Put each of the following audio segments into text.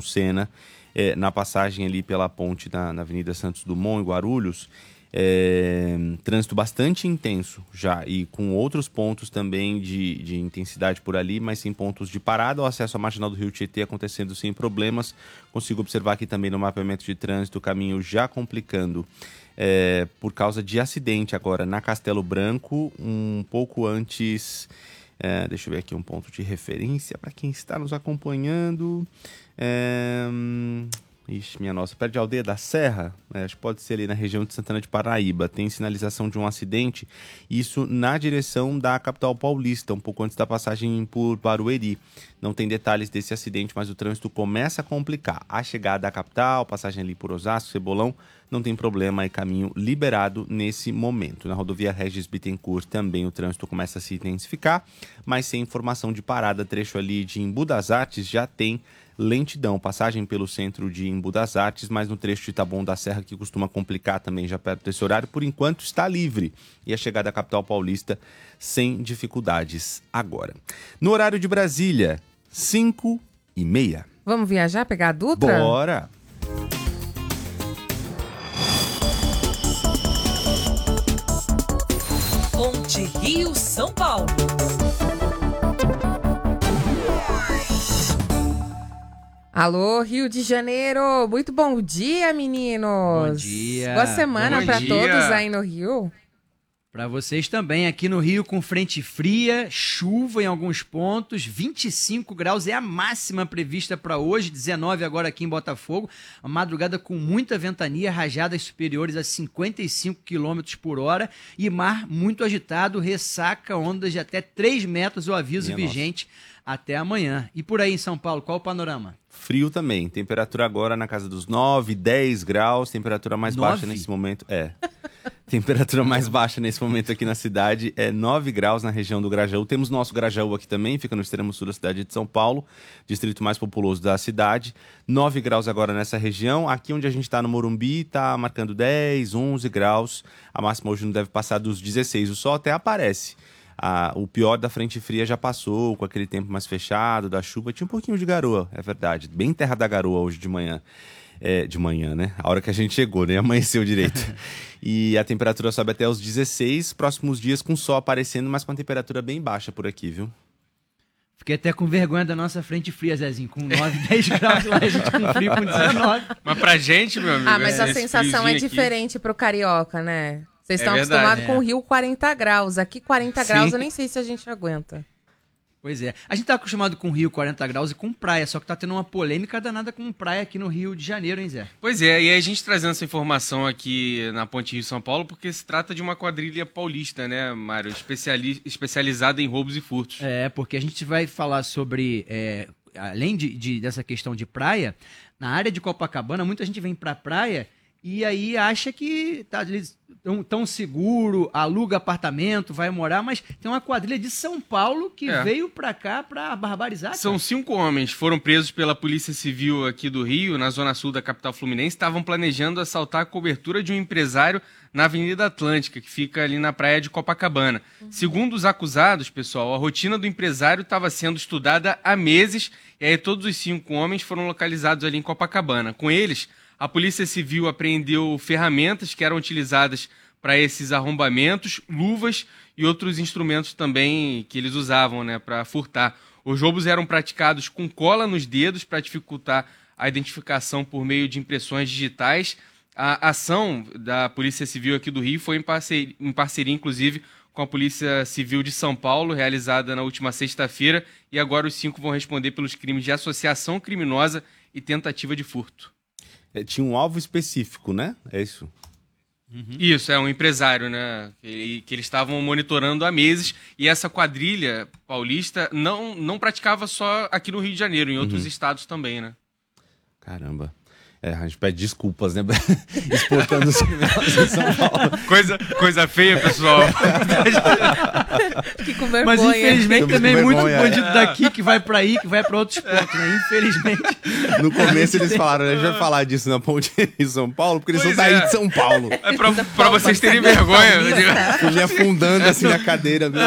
Senna, na passagem ali pela ponte na Avenida Santos Dumont, em Guarulhos. Trânsito bastante intenso já, e com outros pontos também de intensidade por ali, mas sim pontos de parada. O acesso à Marginal do Rio Tietê acontecendo sem problemas. Consigo observar aqui também no mapeamento de trânsito o caminho já complicando por causa de acidente agora na Castelo Branco, um pouco antes. Deixa eu ver aqui um ponto de referência para quem está nos acompanhando. Ixi, minha nossa, perto de Aldeia da Serra, acho que pode ser ali na região de Santana de Paraíba, tem sinalização de um acidente, isso na direção da capital paulista, um pouco antes da passagem por Barueri. Não tem detalhes desse acidente, mas o trânsito começa a complicar. A chegada à capital, passagem ali por Osasco, Cebolão, não tem problema, é caminho liberado nesse momento. Na rodovia Regis Bittencourt também o trânsito começa a se intensificar, mas sem informação de parada. Trecho ali de Embu das Artes já tem lentidão, passagem pelo centro de Embu das Artes, mas no trecho de Taboão da Serra, que costuma complicar também já perto desse horário, por enquanto está livre. E a chegada à capital paulista sem dificuldades agora. No horário de Brasília, 5h30. Vamos viajar, pegar a Dutra? Bora! Ponte Rio-São Paulo. Alô, Rio de Janeiro! Muito bom dia, meninos! Bom dia! Boa semana para todos aí no Rio. Para vocês também, aqui no Rio com frente fria, chuva em alguns pontos, 25 graus é a máxima prevista para hoje, 19 agora aqui em Botafogo, uma madrugada com muita ventania, rajadas superiores a 55 km por hora e mar muito agitado, ressaca, ondas de até 3 metros, o aviso vigente até amanhã. E por aí em São Paulo, qual o panorama? Frio também, temperatura agora na casa dos 9, 10 graus, temperatura mais baixa nesse momento. Temperatura mais baixa nesse momento aqui na cidade é 9 graus na região do Grajaú. Temos nosso Grajaú aqui também, fica no extremo sul da cidade de São Paulo, distrito mais populoso da cidade. 9 graus agora nessa região. Aqui onde a gente está no Morumbi, está marcando 10, 11 graus. A máxima hoje não deve passar dos 16. O sol até aparece. O pior da frente fria já passou, com aquele tempo mais fechado, da chuva. Tinha um pouquinho de garoa, é verdade. Bem terra da garoa hoje de manhã. De manhã, né? A hora que a gente chegou, né? Amanheceu direito. E a temperatura sobe até os 16, próximos dias com sol aparecendo, mas com a temperatura bem baixa por aqui, viu? Fiquei até com vergonha da nossa frente fria, Zezinho. Com 9, 10 graus lá, a gente com frio com 19. Mas pra gente, meu amigo... mas a sensação é diferente pro carioca, né? Vocês estão acostumados com o Rio 40 graus. Aqui 40 graus eu nem sei se a gente aguenta. Pois é. A gente tá acostumado com Rio 40 graus e com praia, só que tá tendo uma polêmica danada com praia aqui no Rio de Janeiro, hein, Zé? Pois é, e a gente trazendo essa informação aqui na Ponte Rio-São Paulo, porque se trata de uma quadrilha paulista, né, Mário? Especializada em roubos e furtos. Porque a gente vai falar sobre, além dessa questão de praia, na área de Copacabana, muita gente vem pra praia e aí acha que tá tão seguro, aluga apartamento, vai morar, mas tem uma quadrilha de São Paulo que veio pra cá pra barbarizar. São 5 homens, foram presos pela Polícia Civil aqui do Rio, na zona sul da capital fluminense, estavam planejando assaltar a cobertura de um empresário na Avenida Atlântica, que fica ali na praia de Copacabana. Segundo os acusados, pessoal, a rotina do empresário estava sendo estudada há meses, e aí todos os 5 homens foram localizados ali em Copacabana. Com eles, a Polícia Civil apreendeu ferramentas que eram utilizadas para esses arrombamentos, luvas e outros instrumentos também que eles usavam, né, para furtar. Os roubos eram praticados com cola nos dedos para dificultar a identificação por meio de impressões digitais. A ação da Polícia Civil aqui do Rio foi em parceria, inclusive, com a Polícia Civil de São Paulo, realizada na última sexta-feira, e agora os 5 vão responder pelos crimes de associação criminosa e tentativa de furto. Tinha um alvo específico, né? É isso? Isso, é um empresário, né? Que eles estavam monitorando há meses, e essa quadrilha paulista não praticava só aqui no Rio de Janeiro, em outros estados também, né? Caramba. A gente pede desculpas, né? Exportando os criminosos em São Paulo. Coisa feia, pessoal. Fiquei com vergonha. Mas infelizmente também muito vergonha. bandido daqui que vai pra aí, que vai pra outros pontos, né? Infelizmente. No começo eles falaram, a gente vai falar disso na ponte em São Paulo, porque eles Pois são daí é. de São Paulo. É pra vocês terem vergonha. Fui me afundando assim na cadeira, meu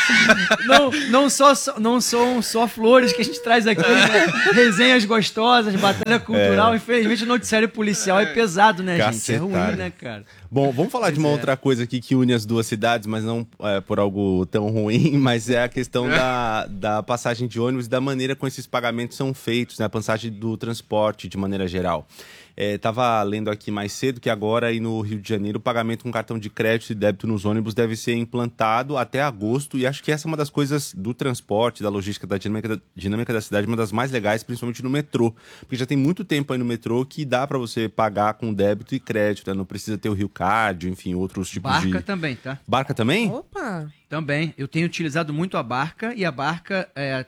Deus. Não são só flores que a gente traz aqui, né? Resenhas gostosas, batalha cultural. Infelizmente o noticiário policial é pesado, né, gente? É ruim, Cacetada. né, cara? Bom, vamos falar de uma outra coisa aqui que une as duas cidades, mas não por algo tão ruim, mas é a questão da passagem de ônibus e da maneira como esses pagamentos são feitos, né? A passagem do transporte de maneira geral. Tava lendo aqui mais cedo que agora aí no Rio de Janeiro o pagamento com cartão de crédito e débito nos ônibus deve ser implantado até agosto, e acho que essa é uma das coisas do transporte, da logística, da dinâmica da cidade, uma das mais legais, principalmente no metrô, porque já tem muito tempo aí no metrô que dá para você pagar com débito e crédito, né? Não precisa ter o Rio Card, enfim, outros tipos de... Barca também, tá? Barca também? Opa! Também. Eu tenho utilizado muito a Barca, e a Barca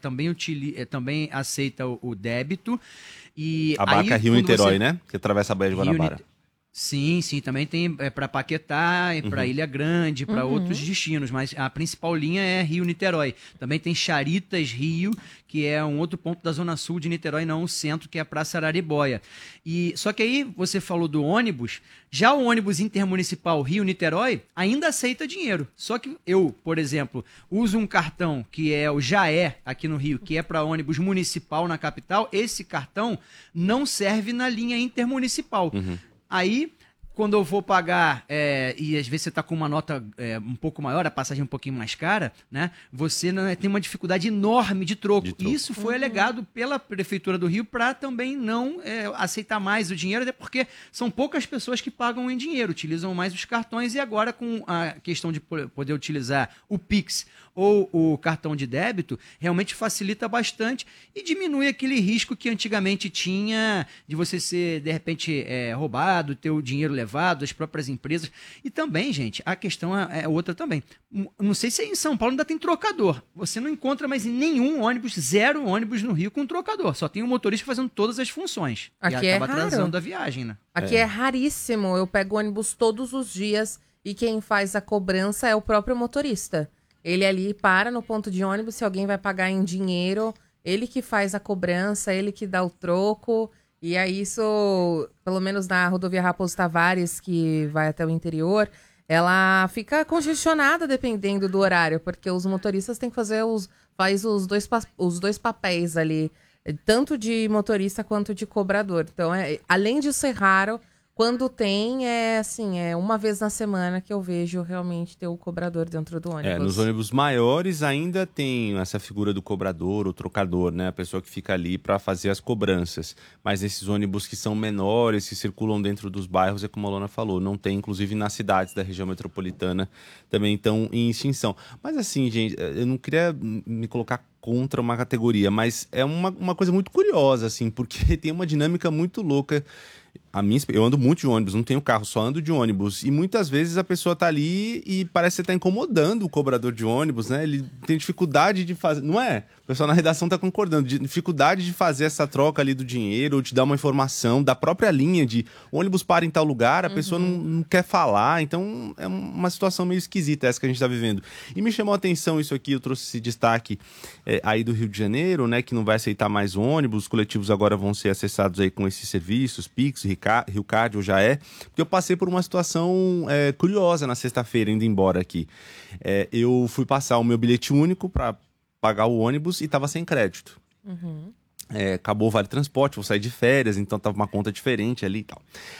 também aceita o débito. E A Barca aí, Rio-Niterói, né? Que atravessa a Baía de Guanabara. Sim, também tem para Paquetá, para Ilha Grande, para outros destinos, mas a principal linha é Rio-Niterói. Também tem Charitas Rio, que é um outro ponto da zona sul de Niterói, não o centro, que é a Praça Araribóia. Só que aí você falou do ônibus, já o ônibus intermunicipal Rio-Niterói ainda aceita dinheiro. Só que eu, por exemplo, uso um cartão que é o Jaé, aqui no Rio, que é para ônibus municipal na capital. Esse cartão não serve na linha intermunicipal. Aí, quando eu vou pagar, e às vezes você está com uma nota um pouco maior, a passagem um pouquinho mais cara, né? Você tem uma dificuldade enorme de troco. E isso foi alegado pela Prefeitura do Rio para também não aceitar mais o dinheiro, até porque são poucas pessoas que pagam em dinheiro, utilizam mais os cartões, e agora com a questão de poder utilizar o Pix ou o cartão de débito, realmente facilita bastante e diminui aquele risco que antigamente tinha de você ser, de repente, roubado, ter o dinheiro levado, as próprias empresas. E também, gente, a questão é outra também. Não sei se aí em São Paulo ainda tem trocador. Você não encontra mais em nenhum ônibus, 0 ônibus no Rio com trocador. Só tem um motorista fazendo todas as funções. Aqui e acaba é raro. atrasando a viagem, né? Aqui é raríssimo. Eu pego ônibus todos os dias e quem faz a cobrança é o próprio motorista. Ele ali para no ponto de ônibus, se alguém vai pagar em dinheiro, ele que faz a cobrança, ele que dá o troco. E aí isso, pelo menos na rodovia Raposo Tavares, que vai até o interior, ela fica congestionada dependendo do horário, porque os motoristas têm que fazer os dois papéis ali, tanto de motorista quanto de cobrador. Então, além de ser raro, quando tem, uma vez na semana que eu vejo realmente ter o cobrador dentro do ônibus. Nos ônibus maiores ainda tem essa figura do cobrador, o trocador, né? A pessoa que fica ali para fazer as cobranças. Mas esses ônibus que são menores, que circulam dentro dos bairros, é como a Lona falou, não tem, inclusive nas cidades da região metropolitana, também estão em extinção. Mas assim, gente, eu não queria me colocar contra uma categoria, mas é uma coisa muito curiosa, assim, porque tem uma dinâmica muito louca. Eu ando muito de ônibus, não tenho carro, só ando de ônibus. E muitas vezes a pessoa tá ali e parece que tá incomodando o cobrador de ônibus, né? Ele tem dificuldade de fazer... Não é? O pessoal na redação tá concordando. Dificuldade de fazer essa troca ali do dinheiro, ou de dar uma informação da própria linha de o ônibus para em tal lugar, a pessoa não quer falar. Então é uma situação meio esquisita essa que a gente tá vivendo. E me chamou a atenção isso aqui, eu trouxe esse destaque aí do Rio de Janeiro, né? Que não vai aceitar mais ônibus, os coletivos agora vão ser acessados aí com esses serviços, Pix, Rio Card ou Jaé, porque eu passei por uma situação curiosa na sexta-feira, indo embora aqui. Eu fui passar o meu bilhete único para pagar o ônibus e estava sem crédito. Acabou o Vale Transporte, vou sair de férias, então tava uma conta diferente ali e tal.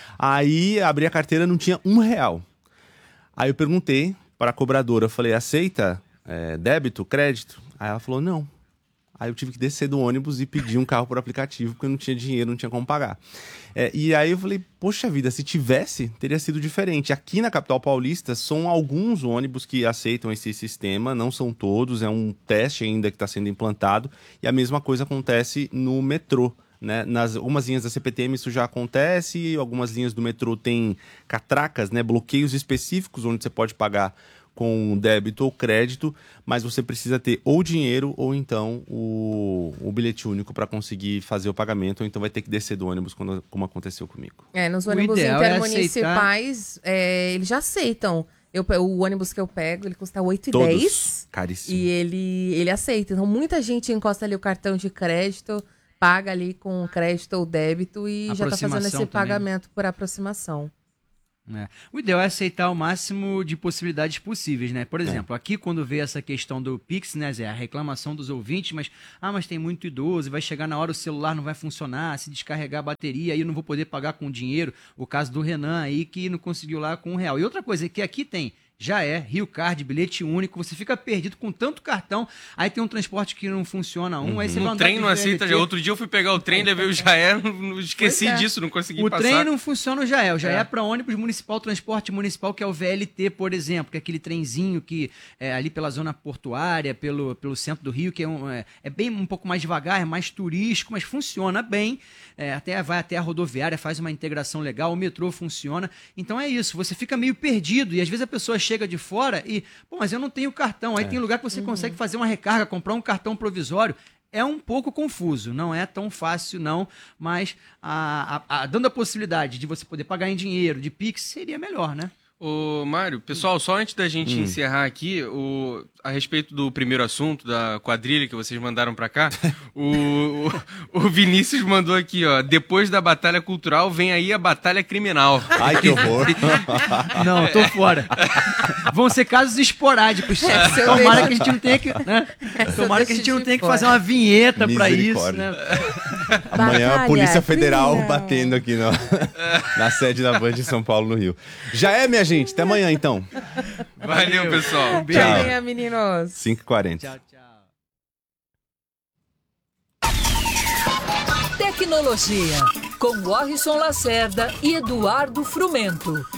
Aí abri a carteira, não tinha R$1. Aí eu perguntei para a cobradora, eu falei, aceita débito, crédito? Aí ela falou, não. Aí eu tive que descer do ônibus e pedir um carro por aplicativo, porque eu não tinha dinheiro, não tinha como pagar. E aí eu falei, poxa vida, se tivesse, teria sido diferente. Aqui na capital paulista, são alguns ônibus que aceitam esse sistema, não são todos, é um teste ainda que está sendo implantado. E a mesma coisa acontece no metrô. Né? Algumas linhas da CPTM isso já acontece, algumas linhas do metrô têm catracas, né? Bloqueios específicos onde você pode pagar com débito ou crédito, mas você precisa ter ou dinheiro ou então o bilhete único para conseguir fazer o pagamento, ou então vai ter que descer do ônibus, como aconteceu comigo. Nos ônibus ideal é intermunicipais, eles já aceitam. O ônibus que eu pego, ele custa R$8,10. Caríssimo. E ele aceita. Então, muita gente encosta ali o cartão de crédito, paga ali com crédito ou débito e já tá fazendo esse Aproximação também. pagamento por aproximação. O ideal é aceitar o máximo de possibilidades possíveis, né? Por exemplo, aqui quando vê essa questão do Pix, né, Zé, a reclamação dos ouvintes, mas tem muito idoso, vai chegar na hora o celular não vai funcionar, se descarregar a bateria, aí eu não vou poder pagar com dinheiro. O caso do Renan aí que não conseguiu lá com R$1. E outra coisa é que aqui tem Rio Card, bilhete único, você fica perdido com tanto cartão, aí tem um transporte que não funciona aí você vai No andar trem com não aceita. VLT. Outro dia eu fui pegar o trem, levei o Jaé, esqueci disso, não consegui O passar. trem não funciona o Jaé. O Jaé é para ônibus municipal, transporte municipal, que é o VLT, por exemplo, que é aquele trenzinho que é ali pela zona portuária, pelo centro do Rio, que é bem um pouco mais devagar, é mais turístico, mas funciona bem. Vai até a rodoviária, faz uma integração legal, o metrô funciona. Então é isso, você fica meio perdido e às vezes a pessoa chega de fora e, mas eu não tenho cartão. Aí tem lugar que você consegue fazer uma recarga, comprar um cartão provisório. É um pouco confuso, não é tão fácil não, mas dando a possibilidade de você poder pagar em dinheiro, de Pix, seria melhor, né? Ô, Mário, pessoal, só antes da gente encerrar aqui, a respeito do primeiro assunto, da quadrilha que vocês mandaram pra cá, o Vinícius mandou aqui, ó, depois da batalha cultural, vem aí a batalha criminal. Ai, que horror. Não, tô fora. Vão ser casos esporádicos. Tomara que a gente não tenha que, né? Tomara que a gente não tenha que fazer uma vinheta pra isso, né? Amanhã a Polícia Federal criminal. batendo aqui na sede da Band em São Paulo, no Rio. Já minha gente. Até amanhã, então. Valeu, pessoal. Beijo. Até amanhã, meninos. 5h40. Tchau, tchau. Tecnologia, com Warrison Lacerda e Eduardo Frumento.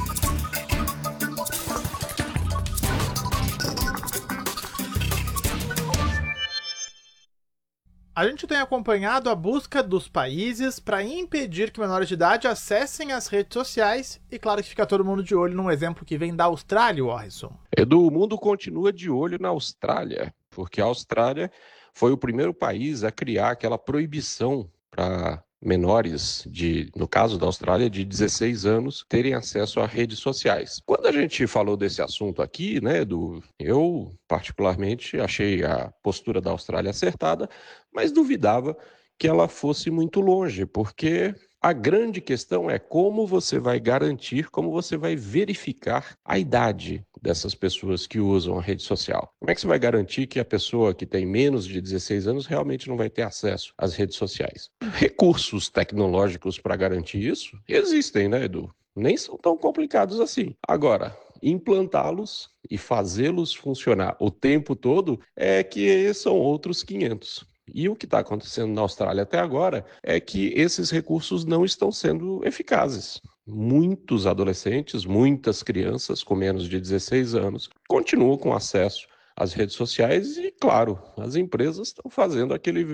A gente tem acompanhado a busca dos países para impedir que menores de idade acessem as redes sociais e claro que fica todo mundo de olho num exemplo que vem da Austrália, Warrison. Edu, o mundo continua de olho na Austrália, porque a Austrália foi o primeiro país a criar aquela proibição para menores, no caso da Austrália, de 16 anos, terem acesso a redes sociais. Quando a gente falou desse assunto aqui, né, Edu, eu particularmente achei a postura da Austrália acertada, mas duvidava que ela fosse muito longe, porque a grande questão é como você vai garantir, como você vai verificar a idade dessas pessoas que usam a rede social. Como é que você vai garantir que a pessoa que tem menos de 16 anos realmente não vai ter acesso às redes sociais? Recursos tecnológicos para garantir isso existem, né, Edu? Nem são tão complicados assim. Agora, implantá-los e fazê-los funcionar o tempo todo é que são outros 500. E o que está acontecendo na Austrália até agora é que esses recursos não estão sendo eficazes. Muitos adolescentes, muitas crianças com menos de 16 anos continuam com acesso às redes sociais e, claro, as empresas estão fazendo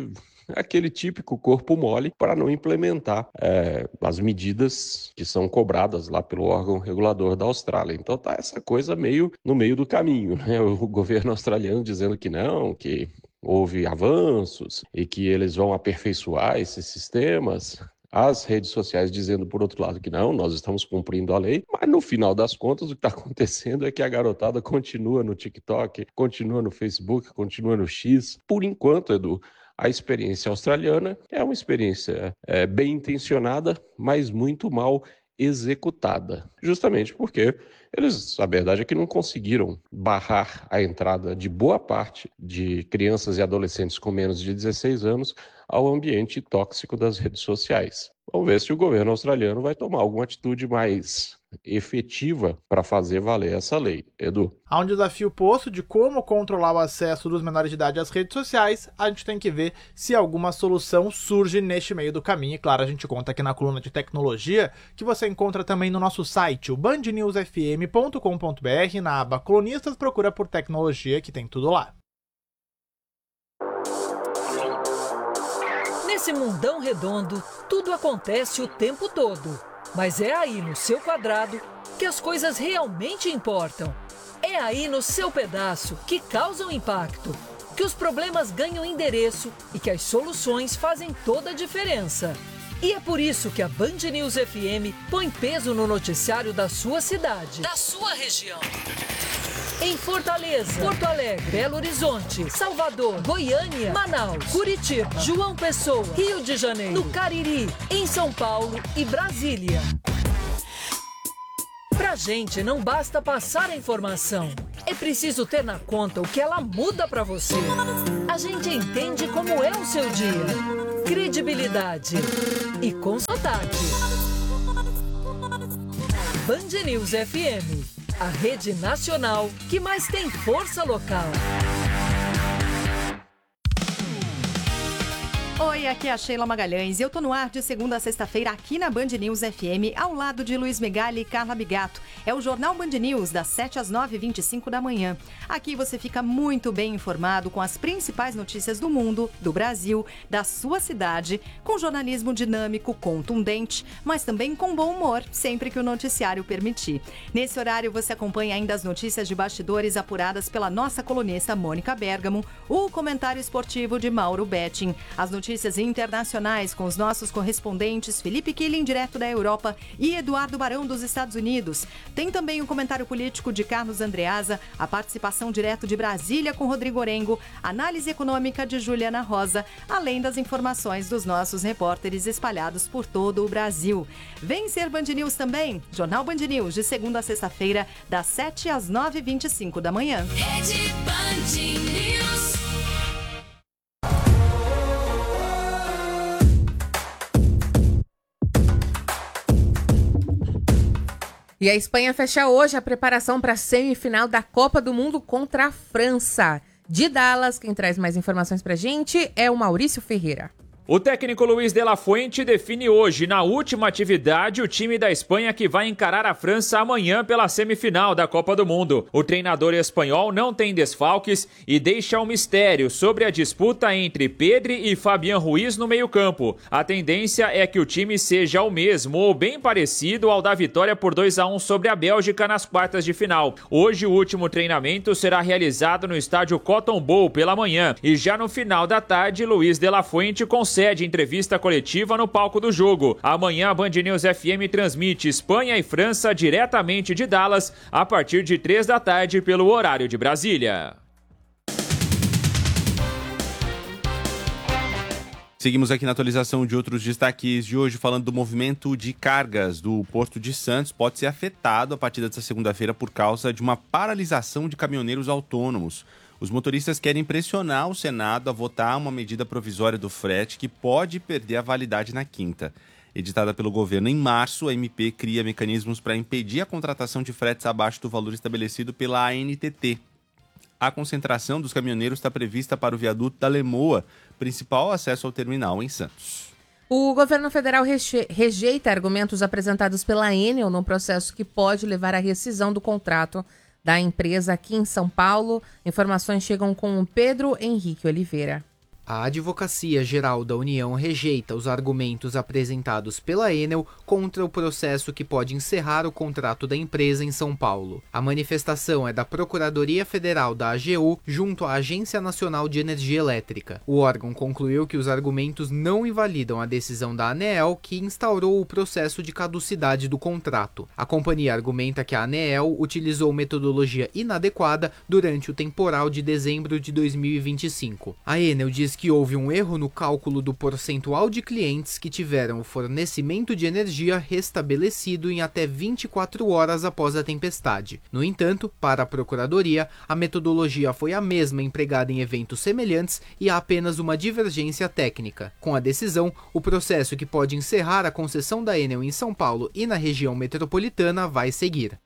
aquele típico corpo mole para não implementar as medidas que são cobradas lá pelo órgão regulador da Austrália. Então tá essa coisa meio no meio do caminho, né? O governo australiano dizendo que não, que houve avanços e que eles vão aperfeiçoar esses sistemas. As redes sociais dizendo, por outro lado, que não, nós estamos cumprindo a lei, mas no final das contas o que está acontecendo é que a garotada continua no TikTok, continua no Facebook, continua no X. Por enquanto, Edu, a experiência australiana é uma experiência bem intencionada, mas muito mal executada, justamente porque a verdade é que não conseguiram barrar a entrada de boa parte de crianças e adolescentes com menos de 16 anos ao ambiente tóxico das redes sociais. Vamos ver se o governo australiano vai tomar alguma atitude mais efetiva para fazer valer essa lei. Edu? Há um desafio posto de como controlar o acesso dos menores de idade às redes sociais. A gente tem que ver se alguma solução surge neste meio do caminho. E claro, a gente conta aqui na coluna de tecnologia, que você encontra também no nosso site, o bandnewsfm.com.br, na aba Colunistas, procura por tecnologia que tem tudo lá. Nesse mundão redondo, tudo acontece o tempo todo. Mas é aí no seu quadrado que as coisas realmente importam. É aí no seu pedaço que causam impacto, que os problemas ganham endereço e que as soluções fazem toda a diferença. E é por isso que a Band News FM põe peso no noticiário da sua cidade, da sua região. Em Fortaleza, Porto Alegre, Belo Horizonte, Salvador, Goiânia, Manaus, Curitiba, João Pessoa, Rio de Janeiro, no Cariri, em São Paulo e Brasília. Pra gente não basta passar a informação, é preciso ter na conta o que ela muda pra você. A gente entende como é o seu dia. Credibilidade e com sotaque. Band News FM, a rede nacional que mais tem força local. Oi, aqui é a Sheila Magalhães e eu tô no ar de segunda a sexta-feira aqui na Band News FM, ao lado de Luiz Megali e Carla Bigato. É o Jornal Band News, das 7 às 9h25 da manhã. Aqui você fica muito bem informado com as principais notícias do mundo, do Brasil, da sua cidade, com jornalismo dinâmico, contundente, mas também com bom humor, sempre que o noticiário permitir. Nesse horário você acompanha ainda as notícias de bastidores apuradas pela nossa colunista Mônica Bergamo, o comentário esportivo de Mauro Betting, as notícias internacionais com os nossos correspondentes Felipe Killing, direto da Europa, e Eduardo Barão, dos Estados Unidos. Tem também o comentário político de Carlos Andreasa, a participação direto de Brasília com Rodrigo Orengo, análise econômica de Juliana Rosa, além das informações dos nossos repórteres espalhados por todo o Brasil. Vem ser Band News também, Jornal Band News, de segunda a sexta-feira, das 7 às 9h25 da manhã. Rede Band News. E a Espanha fecha hoje a preparação para a semifinal da Copa do Mundo contra a França. De Dallas, quem traz mais informações para a gente é o Maurício Ferreira. O técnico Luiz de la Fuente define hoje, na última atividade, o time da Espanha que vai encarar a França amanhã pela semifinal da Copa do Mundo. O treinador espanhol não tem desfalques e deixa um mistério sobre a disputa entre Pedri e Fabián Ruiz no meio-campo. A tendência é que o time seja o mesmo ou bem parecido ao da vitória por 2-1 sobre a Bélgica nas quartas de final. Hoje o último treinamento será realizado no estádio Cotton Bowl pela manhã e já no final da tarde Luiz de la Fuente concede entrevista coletiva no palco do jogo. Amanhã a Band News FM transmite Espanha e França diretamente de Dallas a partir de 3 da tarde pelo horário de Brasília. Seguimos aqui na atualização de outros destaques de hoje, falando do movimento de cargas do Porto de Santos. Pode ser afetado a partir desta segunda-feira por causa de uma paralisação de caminhoneiros autônomos. Os motoristas querem pressionar o Senado a votar uma medida provisória do frete que pode perder a validade na quinta. Editada pelo governo em março, a MP cria mecanismos para impedir a contratação de fretes abaixo do valor estabelecido pela ANTT. A concentração dos caminhoneiros está prevista para o viaduto da Lemoa, principal acesso ao terminal em Santos. O governo federal rejeita argumentos apresentados pela Enel no processo que pode levar à rescisão do contrato da empresa aqui em São Paulo. Informações chegam com o Pedro Henrique Oliveira. A Advocacia Geral da União rejeita os argumentos apresentados pela Enel contra o processo que pode encerrar o contrato da empresa em São Paulo. A manifestação é da Procuradoria Federal da AGU junto à Agência Nacional de Energia Elétrica. O órgão concluiu que os argumentos não invalidam a decisão da ANEEL, que instaurou o processo de caducidade do contrato. A companhia argumenta que a ANEEL utilizou metodologia inadequada durante o temporal de dezembro de 2025. A Enel diz que houve um erro no cálculo do percentual de clientes que tiveram o fornecimento de energia restabelecido em até 24 horas após a tempestade. No entanto, para a Procuradoria, a metodologia foi a mesma empregada em eventos semelhantes e há apenas uma divergência técnica. Com a decisão, o processo que pode encerrar a concessão da Enel em São Paulo e na região metropolitana vai seguir.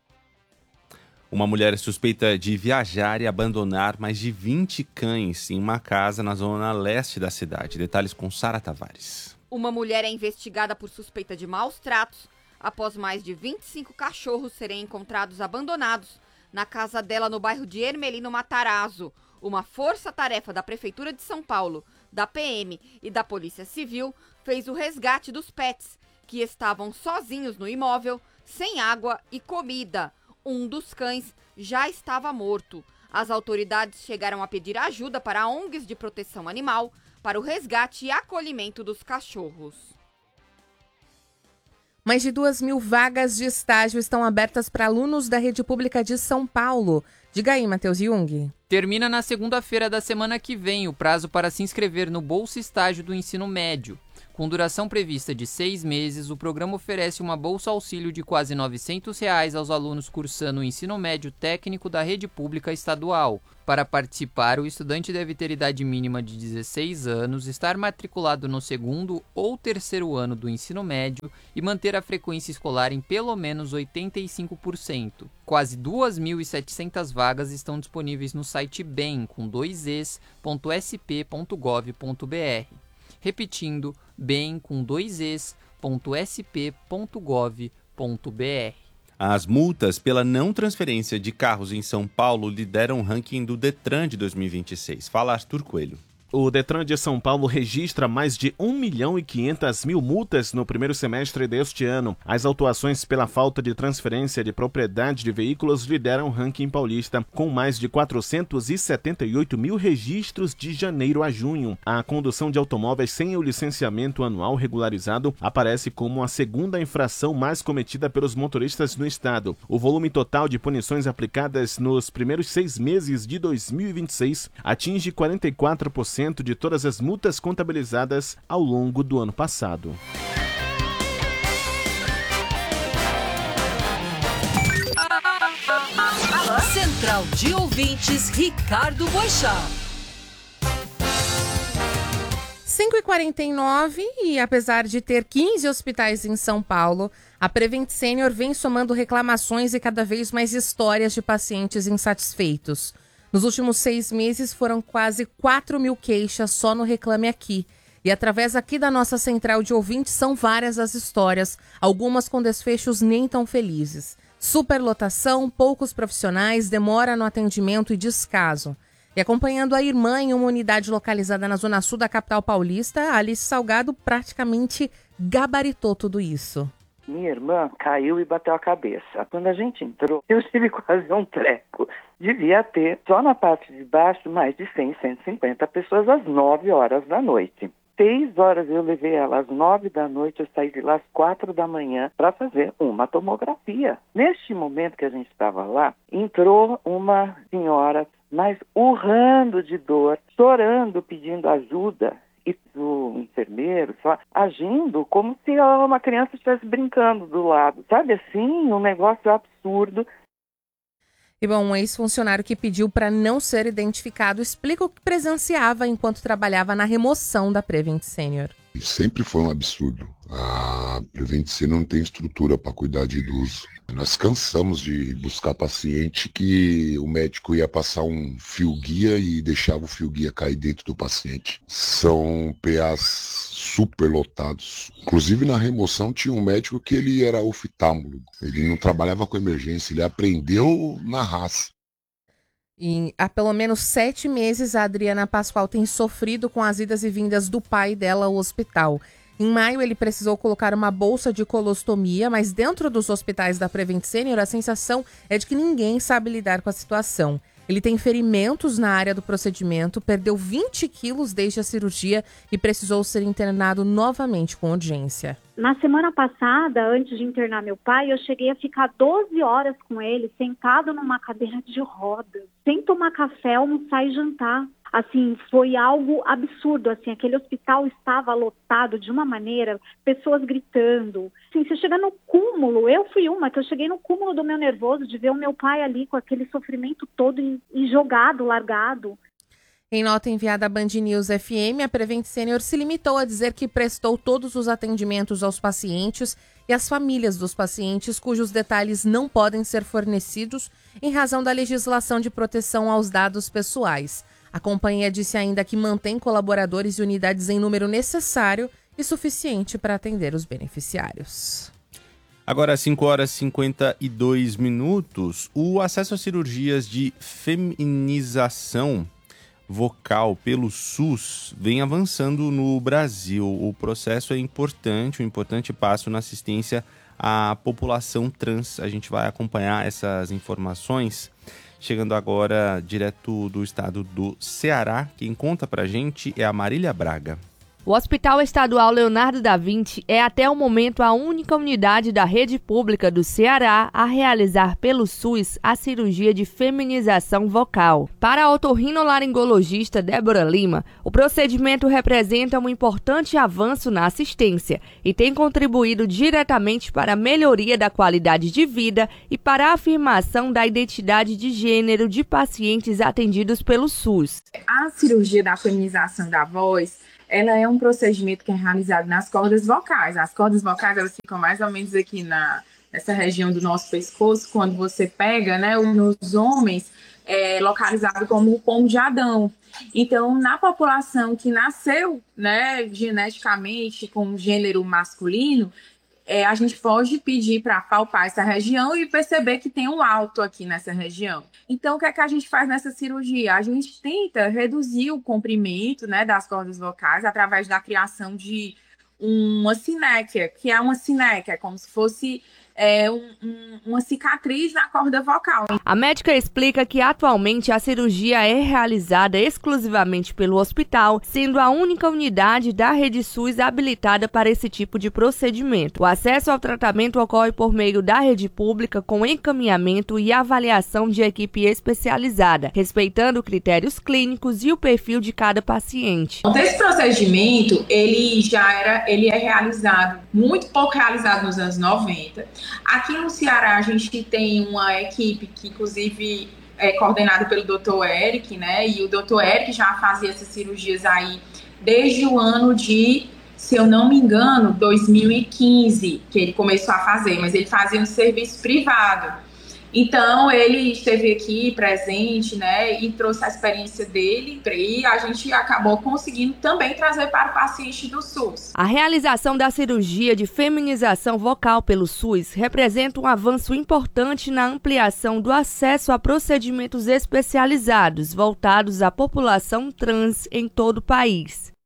Uma mulher é suspeita de viajar e abandonar mais de 20 cães em uma casa na zona leste da cidade. Detalhes com Sara Tavares. Uma mulher é investigada por suspeita de maus tratos após mais de 25 cachorros serem encontrados abandonados na casa dela no bairro de Ermelino Matarazzo. Uma força-tarefa da Prefeitura de São Paulo, da PM e da Polícia Civil fez o resgate dos pets, que estavam sozinhos no imóvel, sem água e comida. Um dos cães já estava morto. As autoridades chegaram a pedir ajuda para ONGs de proteção animal para o resgate e acolhimento dos cachorros. Mais de 2.000 vagas de estágio estão abertas para alunos da rede pública de São Paulo. Diga aí, Matheus Jung. Termina na segunda-feira da semana que vem o prazo para se inscrever no Bolsa Estágio do Ensino Médio. Com duração prevista de 6 meses, o programa oferece uma bolsa-auxílio de quase R$ 900 aos alunos cursando o ensino médio técnico da rede pública estadual. Para participar, o estudante deve ter idade mínima de 16 anos, estar matriculado no 2º ou 3º ano do ensino médio e manter a frequência escolar em pelo menos 85%. Quase 2.700 vagas estão disponíveis no site bem, com 2es.sp.gov.br. Repetindo, bem com 2es.sp.gov.br. As multas pela não transferência de carros em São Paulo lideram o ranking do Detran de 2026. Fala, Arthur Coelho. O Detran de São Paulo registra mais de 1.500.000 multas no primeiro semestre deste ano. As autuações pela falta de transferência de propriedade de veículos lideram o ranking paulista, com mais de 478 mil registros de janeiro a junho. A condução de automóveis sem o licenciamento anual regularizado aparece como a segunda infração mais cometida pelos motoristas no estado. O volume total de punições aplicadas nos primeiros 6 meses de 2026 atinge 44% de todas as multas contabilizadas ao longo do ano passado. Central de Ouvintes, Ricardo Boixá. 5h49 e apesar de ter 15 hospitais em São Paulo, a Prevent Senior vem somando reclamações e cada vez mais histórias de pacientes insatisfeitos. Nos últimos 6 meses foram quase 4.000 queixas só no Reclame Aqui. E através aqui da nossa central de ouvintes são várias as histórias, algumas com desfechos nem tão felizes. Superlotação, poucos profissionais, demora no atendimento e descaso. E acompanhando a irmã em uma unidade localizada na zona sul da capital paulista, Alice Salgado praticamente gabaritou tudo isso. Minha irmã caiu e bateu a cabeça. Quando a gente entrou, eu tive quase um treco. Devia ter, só na parte de baixo, mais de 100, 150 pessoas às 9 horas da noite. 6 horas eu levei ela às 9 da noite, eu saí de lá às 4 da manhã para fazer uma tomografia. Neste momento que a gente estava lá, entrou uma senhora, mas urrando de dor, chorando, pedindo ajuda. E o enfermeiro só agindo como se uma criança estivesse brincando do lado. Sabe assim, um negócio absurdo. E bom, um ex-funcionário que pediu para não ser identificado explica o que presenciava enquanto trabalhava na remoção da Prevent Senior. Sempre foi um absurdo. A Prevent Senior não tem estrutura para cuidar de idoso. Nós cansamos de buscar paciente que o médico ia passar um fio-guia e deixava o fio-guia cair dentro do paciente. São PAs super lotados. Inclusive na remoção tinha um médico que ele era oftalmólogo. Ele não trabalhava com emergência, ele aprendeu na raça. E há pelo menos 7 meses a Adriana Pascoal tem sofrido com as idas e vindas do pai dela ao hospital. Em maio ele precisou colocar uma bolsa de colostomia, mas dentro dos hospitais da Prevent Senior a sensação é de que ninguém sabe lidar com a situação. Ele tem ferimentos na área do procedimento, perdeu 20 quilos desde a cirurgia e precisou ser internado novamente com urgência. Na semana passada, antes de internar meu pai, eu cheguei a ficar 12 horas com ele, sentado numa cadeira de rodas, sem tomar café, almoçar e jantar. Assim, foi algo absurdo, assim, aquele hospital estava lotado de uma maneira, pessoas gritando. Assim, você chega no cúmulo, eu fui uma que eu cheguei no cúmulo do meu nervoso de ver o meu pai ali com aquele sofrimento todo e jogado, largado. Em nota enviada à Band News FM, a Prevent Senior se limitou a dizer que prestou todos os atendimentos aos pacientes e às famílias dos pacientes cujos detalhes não podem ser fornecidos em razão da legislação de proteção aos dados pessoais. A companhia disse ainda que mantém colaboradores e unidades em número necessário e suficiente para atender os beneficiários. Agora, às 5h52, o acesso a cirurgias de feminização vocal pelo SUS vem avançando no Brasil. O processo é importante, um importante passo na assistência a população trans. A gente vai acompanhar essas informações. Chegando agora direto do estado do Ceará, quem conta pra gente é a Marília Braga. O Hospital Estadual Leonardo da Vinci é até o momento a única unidade da rede pública do Ceará a realizar pelo SUS a cirurgia de feminização vocal. Para a otorrinolaringologista Débora Lima, o procedimento representa um importante avanço na assistência e tem contribuído diretamente para a melhoria da qualidade de vida e para a afirmação da identidade de gênero de pacientes atendidos pelo SUS. A cirurgia da feminização da voz, ela é um procedimento que é realizado nas cordas vocais. As cordas vocais, elas ficam mais ou menos aqui nessa região do nosso pescoço, quando você pega, né, nos homens, localizado como o pomo de Adão. Então, na população que nasceu, né, geneticamente com gênero masculino, a gente pode pedir para palpar essa região e perceber que tem um alto aqui nessa região. Então, o que é que a gente faz nessa cirurgia? A gente tenta reduzir o comprimento, né, das cordas vocais através da criação de uma sinéquia, que é uma sinéquia, como se fosse uma cicatriz na corda vocal. A médica explica que atualmente a cirurgia é realizada exclusivamente pelo hospital, sendo a única unidade da rede SUS habilitada para esse tipo de procedimento. O acesso ao tratamento ocorre por meio da rede pública com encaminhamento e avaliação de equipe especializada, respeitando critérios clínicos e o perfil de cada paciente. Esse procedimento, ele é realizado, muito pouco realizado nos anos 90. Aqui no Ceará, a gente tem uma equipe que, inclusive, é coordenada pelo Dr. Eric, né? E o Dr. Eric já fazia essas cirurgias aí desde o ano de, se eu não me engano, 2015, que ele começou a fazer, mas ele fazia um serviço privado. Então, ele esteve aqui presente, né, e trouxe a experiência dele, e a gente acabou conseguindo também trazer para o paciente do SUS. A realização da cirurgia de feminização vocal pelo SUS representa um avanço importante na ampliação do acesso a procedimentos especializados voltados à população trans em todo o país.